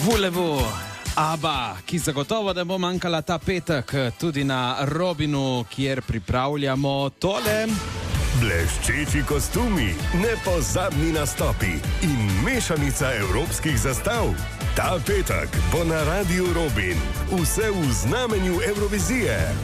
Vulevo, Aba, ki zagotovo ne bo manjkala ta petek tudi na Robinu, kjer pripravljamo tole. Bleščeči kostumi, nepozabni nastopi in mešanica evropskih zastav. Ta petek bo na Radiu Robin. Vse v znamenju Evrovizije.